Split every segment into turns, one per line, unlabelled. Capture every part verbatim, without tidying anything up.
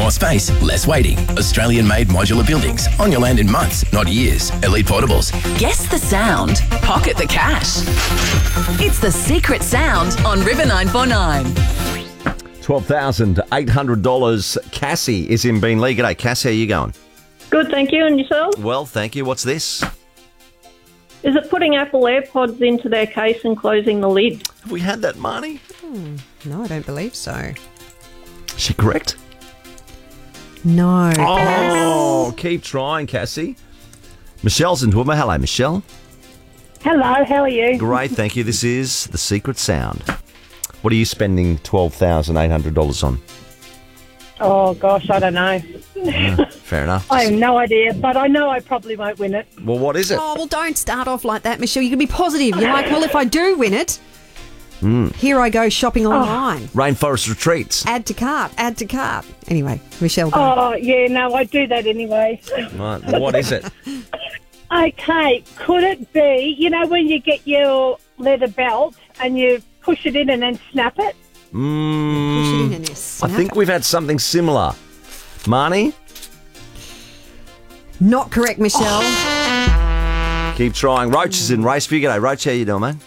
More space, less waiting. Australian-made modular buildings on your land in months, not years. Elite Portables.
Guess the sound. Pocket the cash. It's The Secret Sound on River nine four nine.
twelve thousand eight hundred dollars. Cassie is in Beenleigh. G'day, Cassie. How you going?
Good, thank you. And yourself?
Well, thank you. What's this?
Is it putting Apple AirPods into their case and closing the lid?
Have we had that, Marnie?
Hmm. No, I don't believe so.
Is she correct?
No.
Oh, keep trying, Cassie. Michelle's in Toowoomba. Hello, Michelle.
Hello, how are you?
Great, thank you. This is The Secret Sound. What are you spending twelve thousand eight hundred dollars on?
Oh, gosh, I don't know.
Uh, fair enough.
I have no idea, but I know I probably won't win it.
Well, what is it?
Oh, well, don't start off like that, Michelle. You can be positive. You're like, well, if I do win it,
mm.
here I go shopping online.
Oh. Rainforest Retreats.
Add to cart, add to cart. Anyway, Michelle, go.
Oh, yeah, no, I do that anyway.
Right, well, what is it?
Okay, could it be, you know, when you get your leather belt and you push it in and then snap it?
Mm,
Push it in and you
I
snap
think
it.
we've had something similar. Marnie?
Not correct, Michelle.
Keep trying. Roach is in Race for you. G'day, Roach. How you doing, mate?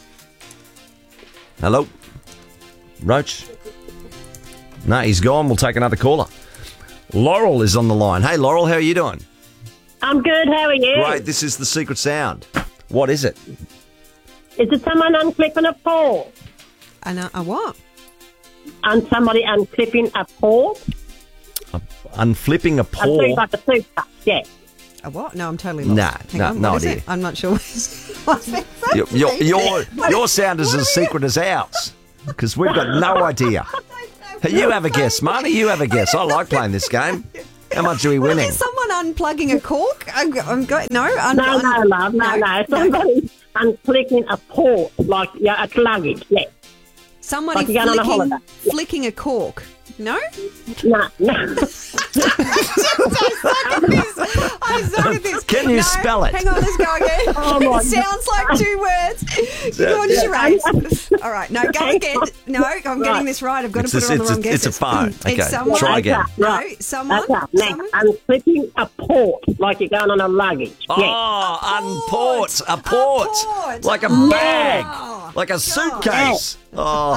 Hello? Roach? No, he's gone. We'll take another caller. Laurel is on the line. Hey, Laurel, how are you doing?
I'm good, how are you?
Great. This is The Secret Sound. What is it?
Is it someone unclipping a paw?
And a, a what?
And somebody unclipping a paw?
Unflipping a
A
paw?
tooth, like a toothbrush, yeah.
A what? No, I'm totally lost.
Nah,
Hang
no,
on,
no
what is
idea.
it? I'm not sure. What's it?
Your, your, your, your sound is as secret as ours because we've got no idea. Hey, you have a guess, Marnie. You have a guess. I like playing this game. How much are we winning?
Is someone unplugging a cork? I'm, I'm go- no, un-
No, no,
un-
love, no, no. Somebody unclicking a paw, like, yeah, it's luggage, yeah.
Somebody
Like you're going on a
flicking,
holiday. Yeah.
flicking a cork. No?
No, no.
I suck at this. I suck at this.
Can you
No,
spell it?
Hang on, let's go again.
Oh, my
It sounds like two words. You go on to charades. All right, no, go again. No, I'm getting
Right.
this right. I've got
It's
to put
a-
it on the
it's a-
wrong guesses.
it's a phone. Okay,
It's someone.
try again.
No,
Right.
someone.
Okay, next,
someone.
unclipping a port, like you're going on a luggage, yeah.
Oh, unport. A port.
port.
Like a
Oh.
bag. Like a suitcase. Oh.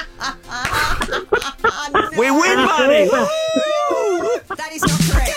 We win, Marnie.
That is not correct.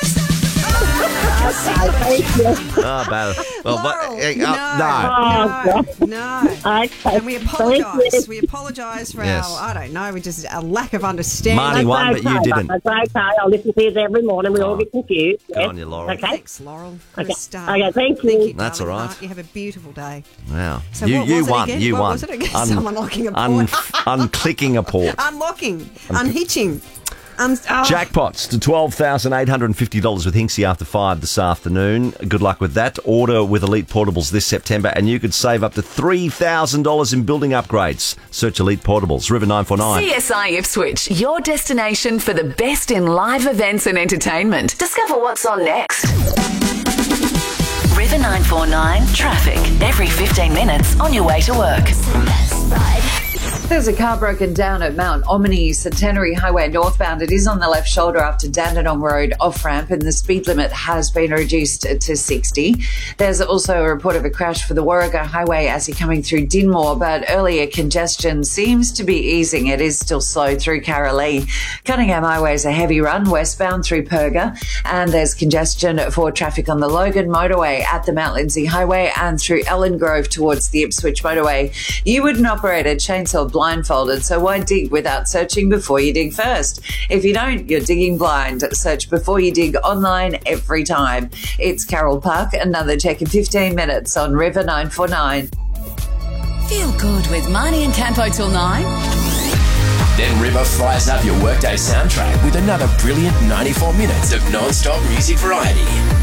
Oh, bad. Well, but,
Laurel,
eh, uh,
no.
no.
No, no.
Okay.
And we
Thank
apologise.
you.
We apologise for
Yes.
our, I don't know, we just a lack of understanding.
Marnie
That's
won, but you
okay,
didn't.
That's okay. I listen to you every morning. We
Oh.
all get confused.
Good
yes.
on you, Laurel.
Okay.
Thanks, Laurel. What
Okay.
a star.
Okay, thank you.
Thank you
That's
darling
all right.
heart. You have a beautiful day.
Wow.
So
you
what
you
was it
won.
again?
You
What
won.
was it again? Someone locking a
un-
port.
unclicking a port.
Unlocking. Unhitching. Un- oh.
Jackpots to twelve thousand eight hundred fifty dollars with Hinksy after five this afternoon. Good luck with that. Order with Elite Portables this September and you could save up to three thousand dollars in building upgrades. Search Elite Portables. River nine four nine.
C S I Ipswich, your destination for the best in live events and entertainment. Discover what's on next. River nine four nine traffic. Every fifteen minutes on your way to work. There's a car broken down at Mount Omni Centenary Highway northbound. It is on the left shoulder after Dandenong Road off-ramp and the speed limit has been reduced to sixty. There's also a report of a crash for the Warrego Highway as you're coming through Dinmore, but earlier congestion seems to be easing. It is still slow through Karalee. Cunningham Highway is a heavy run westbound through Perga, and there's congestion for traffic on the Logan Motorway at the Mount Lindsay Highway and through Ellen Grove towards the Ipswich Motorway. You wouldn't operate a chainsaw blindfolded, so why dig without searching before you dig first? If you don't, you're digging blind. Search before you dig online every time. It's Carol Park, another check in fifteen minutes on River nine four nine. Feel good with Marnie and Campo till nine.
Then River fries up your workday soundtrack with another brilliant ninety-four minutes of non-stop music variety.